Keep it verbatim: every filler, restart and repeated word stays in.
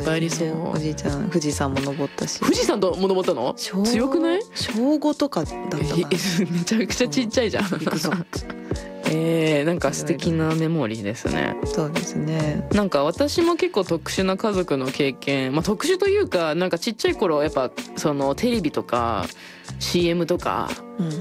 ぱいありそう。 おじいちゃん富士山も登ったし。 富士山とも登ったの？強くない？ 小ごとかだったかな。 めちゃくちゃちっちゃいじゃん。行くぞ。えー、なんか素敵なメモリーですね。 そうですね。 なんか私も結構特殊な家族の経験、まあ特殊というか、なんかちっちゃい頃やっぱそのテレビとか シーエム とか、 うん